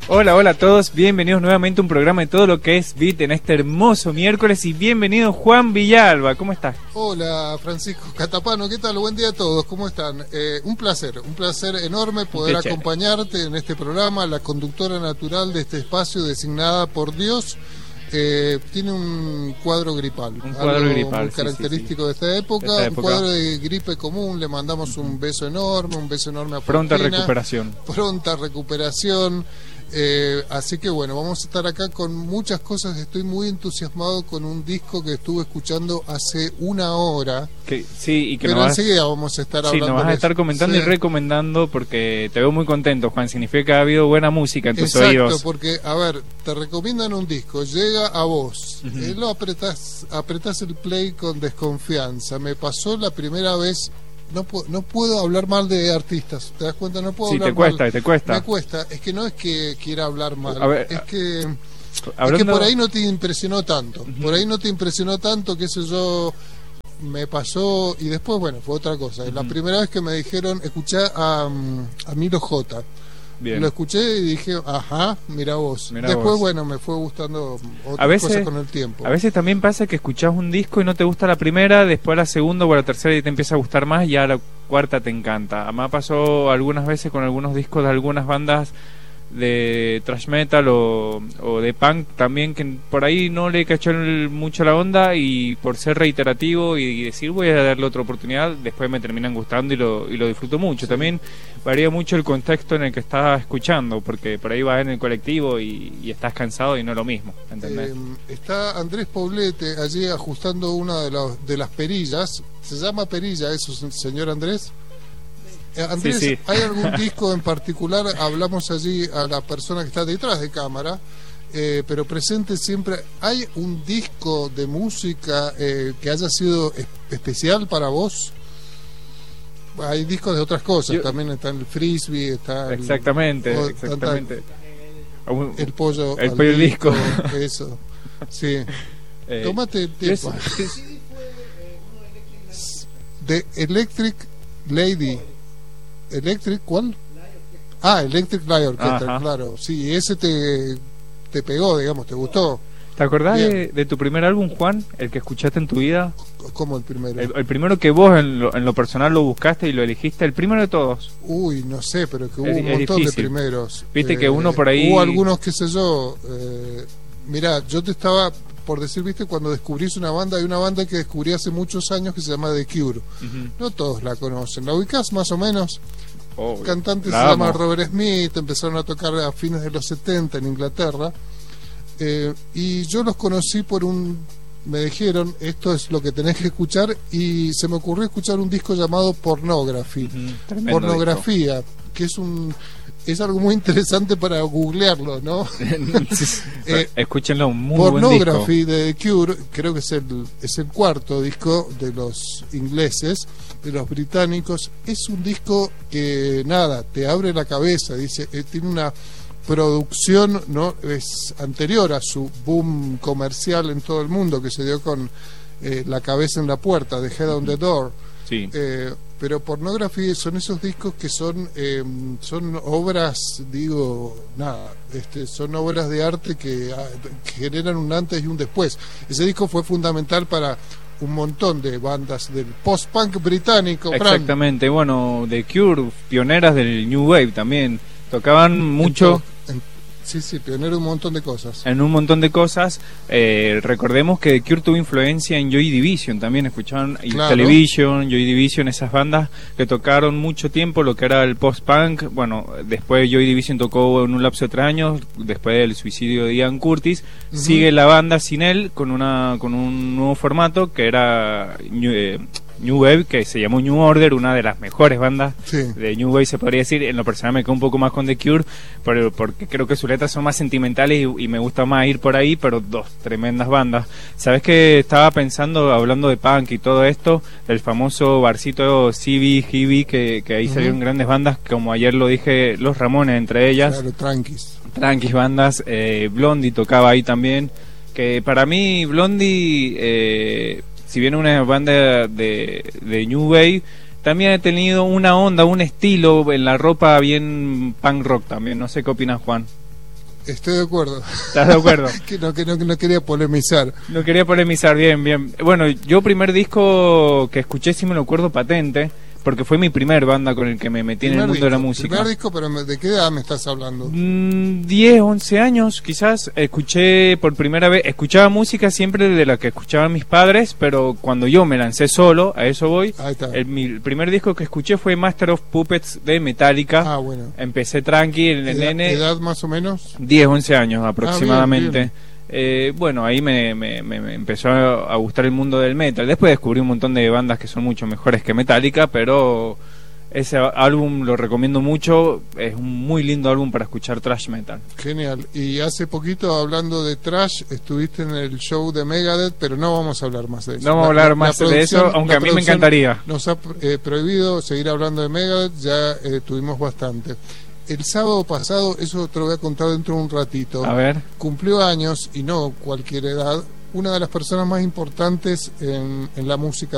Hola, hola a todos, bienvenidos nuevamente a un programa de todo lo que es Beat en este hermoso miércoles y bienvenido Juan Villalba, ¿cómo estás? Hola Francisco Catapano, ¿qué tal? Buen día a todos, ¿cómo están? Un placer enorme poder acompañarte en este programa, la conductora natural de este espacio designada por Dios. Tiene un cuadro gripal, muy característico de esta época, un cuadro de gripe común. Le mandamos un beso enorme a pronta Fortina, pronta recuperación. Así que bueno, vamos a estar acá con muchas cosas. Estoy muy entusiasmado con un disco que estuve escuchando hace una hora. Pero enseguida vamos a estar hablando. Sí, nos vas a estar comentando y recomendando, porque te veo muy contento, Juan. Significa que ha habido buena música en tus oídos. Exacto, porque, a ver, te recomiendan un disco, llega a vos, lo apretás el play con desconfianza. Me pasó la primera vez. No puedo hablar mal de artistas, ¿te das cuenta? No puedo hablar mal. Te cuesta. Me cuesta, es que no es que quiera hablar mal, es que por ahí no te impresionó tanto, qué sé yo, me pasó, y después, bueno, fue otra cosa. La primera vez que me dijeron, escuchá a Milo J. Bien. Lo escuché y dije, ajá, mira vos. Después, bueno, me fue gustando otras cosas con el tiempo. A veces también pasa que escuchás un disco y no te gusta la primera, después la segunda o la tercera y te empieza a gustar más, y ya la cuarta te encanta. Me pasó algunas veces con algunos discos de algunas bandas de thrash metal o de punk también, que por ahí no le cachó mucho la onda, y por ser reiterativo y decir voy a darle otra oportunidad, después me terminan gustando y lo disfruto mucho. Sí. También varía mucho el contexto en el que estás escuchando, porque por ahí vas en el colectivo y estás cansado y no es lo mismo, ¿entendés? Está Andrés Poblete allí ajustando una de las perillas. ¿Se llama perilla eso, señor Andrés? Andrés, sí. ¿Hay algún disco en particular? Hablamos allí a la persona que está detrás de cámara, pero presente siempre. ¿Hay un disco de música que haya sido especial para vos? Hay discos de otras cosas, también está el frisbee, está exactamente. El pollo disco. Eso, sí. Tómate tiempo. De Electric Lady. ¿Electric cuál? Electric Light Orchestra, claro. Sí, ese te pegó, digamos, te gustó. ¿Te acordás de tu primer álbum, Juan? El que escuchaste en tu vida. ¿Cómo el primero? El primero que vos en lo personal lo buscaste y lo elegiste, el primero de todos. Uy, no sé, pero que hubo un montón de primeros. Viste que uno por ahí... Hubo algunos, qué sé yo, mirá, yo te estaba por decir, viste, cuando descubrís una banda, hay una banda que descubrí hace muchos años que se llama The Cure. No todos la conocen. ¿La ubicás más o menos? El cantante se llama Robert Smith, empezaron a tocar a fines de los 70 en Inglaterra. Y yo los conocí me dijeron, esto es lo que tenés que escuchar, y se me ocurrió escuchar un disco llamado Pornography. Pornografía, disco. Que es algo muy interesante para googlearlo, ¿no? Escúchenlo, muy Pornography de The Cure, creo que es el cuarto disco de los ingleses, de los británicos. Es un disco que, nada, te abre la cabeza, dice, tiene una producción, ¿no? Es anterior a su boom comercial en todo el mundo, que se dio con La cabeza en la puerta, The Head on the Door. Sí. Pero Pornography son esos discos que son obras, son obras de arte que generan un antes y un después. Ese disco fue fundamental para un montón de bandas del post-punk británico. Exactamente, bueno, The Cure, pioneras del New Wave también, tocaban mucho... Sí, pionero en un montón de cosas. En un montón de cosas. Recordemos que The Cure tuvo influencia en Joy Division, también escuchaban Television, Joy Division, esas bandas que tocaron mucho tiempo lo que era el post-punk. Bueno, después Joy Division tocó en un lapso de 3 años, después del suicidio de Ian Curtis. Sigue la banda sin él, con un nuevo formato que era... New Wave, que se llamó New Order, una de las mejores bandas de New Wave, se podría decir. En lo personal me quedo un poco más con The Cure, porque creo que sus letras son más sentimentales y me gusta más ir por ahí, pero dos tremendas bandas. ¿Sabes qué estaba pensando, hablando de punk y todo esto, del famoso barcito CB, Hibi, que ahí salieron grandes bandas, como ayer lo dije, Los Ramones, entre ellas. Claro, tranquis bandas. Blondie tocaba ahí también, que para mí Blondie... si bien una banda de New Wave, también ha tenido una onda, un estilo en la ropa bien punk rock también. No sé qué opinas, Juan. Estoy de acuerdo. ¿Estás de acuerdo? que no quería polemizar. No quería polemizar, bien. Bueno, yo primer disco que escuché, sí me lo acuerdo patente, porque fue mi primer banda con el que me metí en el mundo de la música. Primer disco, pero ¿de qué edad me estás hablando? 10, 11 años quizás. Escuché por primera vez, escuchaba música siempre de la que escuchaban mis padres, pero cuando yo me lancé solo, a eso voy. Ahí está. El primer disco que escuché fue Master of Puppets de Metallica. Ah, bueno. Empecé tranqui en el nene. ¿Edad más o menos? 10, 11 años aproximadamente. Bien. Bueno, ahí me empezó a gustar el mundo del metal. Después descubrí un montón de bandas que son mucho mejores que Metallica, pero ese álbum lo recomiendo mucho. Es un muy lindo álbum para escuchar thrash metal. Genial. Y hace poquito, hablando de thrash, estuviste en el show de Megadeth, pero no vamos a hablar más de eso. No vamos a hablar más de eso, aunque a mí me encantaría. Nos ha prohibido seguir hablando de Megadeth, ya tuvimos bastante. El sábado pasado, eso te lo voy a contar dentro de un ratito. A ver. Cumplió años, y no cualquier edad, una de las personas más importantes en la música